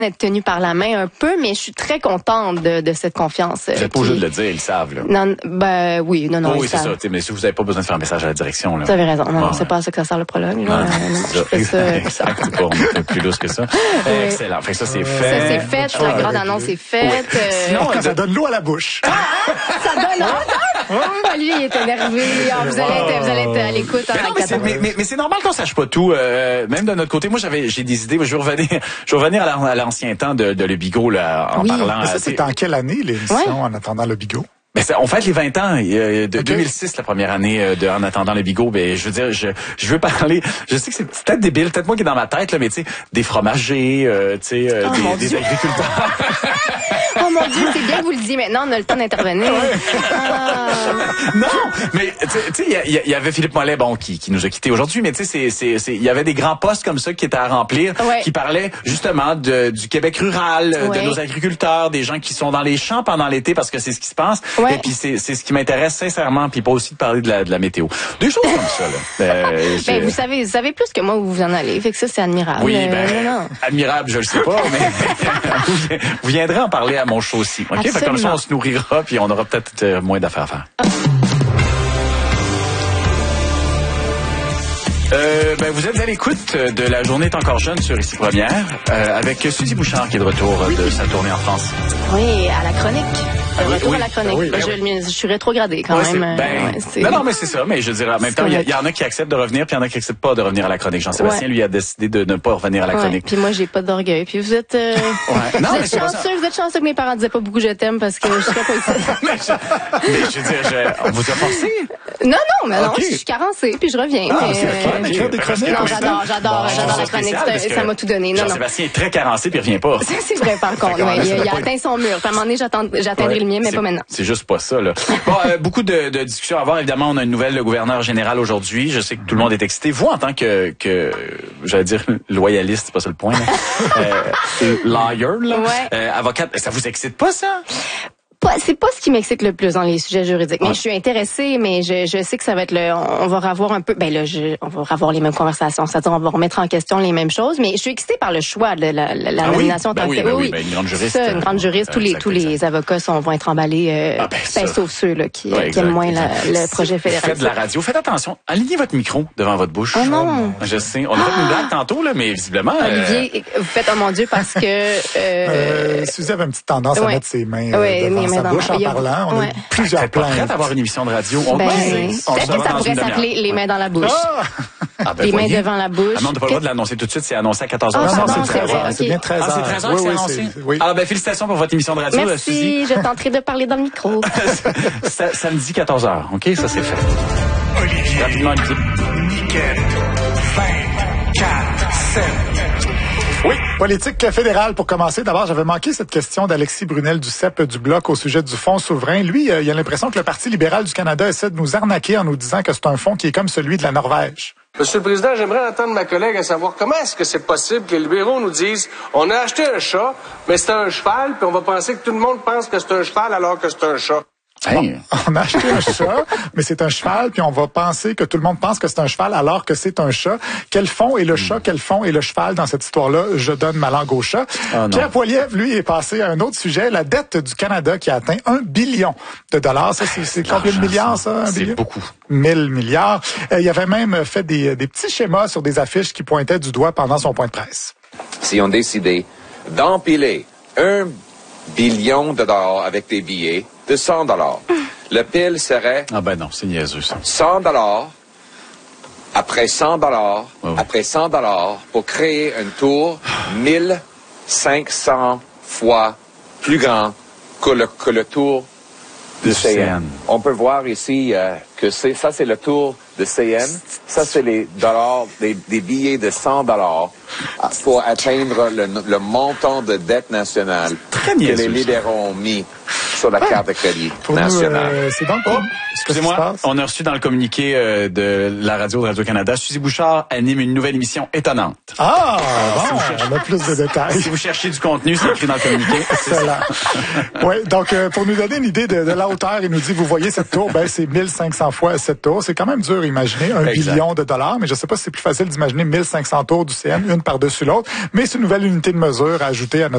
d'être tenu par la main un peu, mais je suis très contente de cette confiance. Vous n'êtes pas obligé de le dire, ils le savent, là. Non, oui, non, oui, c'est ça. Mais si vous n'avez pas besoin de faire un message à la direction, là. Vous avez raison. Non, c'est pas à ça que ça sert le prologue, là. C'est ça. C'est pas plus lousse que ça. Excellent. Fait que ça, c'est fait. Ça, c'est fait. La grande annonce est faite. Sinon, ça donne l'eau à la bouche. Ça donne lui, il est énervé. Vous allez être à l'écoute. Mais c'est normal qu'on sache pas tout. Même de notre côté, moi, j'ai des idées. Je vais revenir à l'ancien temps de Le Bigot, là, en parlant. Mais ça, c'est en quelle année, l'émission, En attendant Le Bigot? Ben on fête les 20 ans de 2006, la première année de En attendant le Bigot. Ben je veux dire, je veux parler. Je sais que c'est peut-être débile, peut-être moi qui est dans ma tête là, mais tu sais, des fromagers, des agriculteurs. Oh mon Dieu, c'est bien que vous le disiez maintenant, on a le temps d'intervenir. Non, mais tu sais, il y avait Philippe Mollet, qui nous a quittés aujourd'hui, mais tu sais, il y avait des grands postes comme ça qui étaient à remplir, qui parlaient justement du Québec rural, de nos agriculteurs, des gens qui sont dans les champs pendant l'été parce que c'est ce qui se passe. Et puis c'est ce qui m'intéresse sincèrement, puis pas aussi de parler de la météo. Des choses comme ça là. Ben vous savez plus que moi où vous en allez, fait que ça c'est admirable. Oui, admirable, je le sais pas, mais vous viendrez en parler à mon show aussi. OK, fait comme ça on se nourrira puis on aura peut-être moins d'affaires à faire. Vous êtes à l'écoute de La Journée est encore jeune sur Ici Première, avec Suzy Bouchard qui est de retour de sa tournée en France. Oui, à la chronique. Retour à la chronique. Je suis rétrogradée quand même. Non, mais c'est ça. Mais je dirais, en même temps, il y en a qui acceptent de revenir, puis il y en a qui acceptent pas de revenir à la chronique. Jean-Sébastien, lui, a décidé de ne pas revenir à la chronique. Puis moi, j'ai pas d'orgueil. Puis vous êtes, vous êtes chanceux que mes parents disaient pas beaucoup je t'aime parce que je serais pas ici. mais je veux dire, on vous a forcé? Non, je suis carencée, puis je reviens. J'adore la chronique. Ça m'a tout donné. Jean-Sébastien est très carencé, puis il revient pas. C'est vrai, par contre. Il a atteint son mur. À un moment donné, j'atteindrai le mien, mais pas maintenant. C'est juste pas ça, là. Bon, beaucoup de discussions à avoir. Évidemment, on a une nouvelle gouverneur général aujourd'hui. Je sais que tout le monde est excité. Vous, en tant que j'allais dire loyaliste, c'est pas ça le point, lawyer, là. Avocate, ça vous excite pas, ça? C'est pas ce qui m'excite le plus dans les sujets juridiques. Mais je suis intéressée, mais je sais que ça va être on va revoir un peu, on va revoir les mêmes conversations. C'est-à-dire, on va remettre en question les mêmes choses. Mais je suis excitée par le choix de la nomination. Oui, une grande juriste. Une grande juriste. Tous les avocats vont être emballés, sauf ceux, là, qui aiment moins le projet fédéral. Faites de la radio. Faites attention. Alignez votre micro devant votre bouche. Oh non. Je sais. On a fait une blague tantôt, là, mais visiblement. Olivier, vous faites, oh mon Dieu, parce que, Suzy avait une petite tendance à mettre ses mains devant sa bouche en parlant. On a plusieurs plans. Prête à avoir une émission de radio. Peut-être que ça pourrait s'appeler Les mains dans la bouche. Les mains devant la bouche. Ah non, on n'a pas le droit de l'annoncer tout de suite. C'est annoncé à 14h. Non, c'est 13h. C'est bien 13h. Ah, c'est 13h que c'est annoncé? Oui. Alors, félicitations pour votre émission de radio, Merci, Suzy. je tenterai de parler dans le micro. Samedi 14h. OK? Ça, c'est fait. Olivier. Rapidement, Olivier. Niquette. 24, 7. Oui, politique fédérale pour commencer. D'abord, j'avais manqué cette question d'Alexis Brunel du CEP du Bloc au sujet du fonds souverain. Lui, il a l'impression que le Parti libéral du Canada essaie de nous arnaquer en nous disant que c'est un fonds qui est comme celui de la Norvège. Monsieur le Président, j'aimerais entendre ma collègue à savoir comment est-ce que c'est possible que les libéraux nous disent on a acheté un chat, mais c'est un cheval, puis on va penser que tout le monde pense que c'est un cheval alors que c'est un chat. Hey. On a acheté un chat, mais c'est un cheval, puis on va penser que tout le monde pense que c'est un cheval alors que c'est un chat. Quel fond est le chat, quel fond est le cheval dans cette histoire-là? Je donne ma langue au chat. Pierre Poilievre, lui, est passé à un autre sujet, la dette du Canada qui a atteint 1 billion de dollars. Ça, c'est combien de milliards, ça? 1 billion? C'est beaucoup. 1000 milliards. Il avait même fait des petits schémas sur des affiches qui pointaient du doigt pendant son point de presse. Si on décidait d'empiler 1 billion de dollars avec des billets de 100 dollars. Le pile serait... Ah ben non, c'est niaiseux, ça. 100 dollars, après 100 dollars, après 100 dollars, pour créer une tour 1500 fois plus grand que le tour de CN. On peut voir ici que ça, c'est le tour de CN. Ça, c'est les dollars, des billets de 100 dollars pour atteindre le montant de dette nationale que les libéraux ont mis sur la carte de crédit nationale. C'est donc excusez-moi, on a reçu dans le communiqué de la Radio-Canada, Suzy Bouchard anime une nouvelle émission étonnante. Ah, bon, on a plus de détails. Si vous cherchez du contenu, c'est écrit dans le communiqué. Oui, donc pour nous donner une idée de la hauteur, il nous dit, vous voyez cette tour, c'est 1500 fois cette tour. C'est quand même dur à imaginer, 1 billion de dollars, mais je sais pas si c'est plus facile d'imaginer 1500 tours du CN, une par-dessus l'autre, mais c'est une nouvelle unité de mesure à ajouter à notre